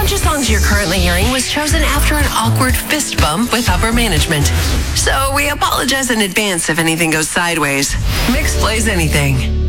bunch of songs you're currently hearing was chosen after an awkward fist bump with upper management. So we apologize in advance if anything goes sideways. Mix plays anything.